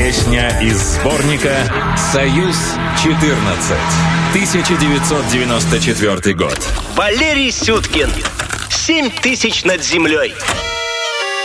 Песня из сборника «Союз-14», 1994 год. Валерий Сюткин. 7000 над землей.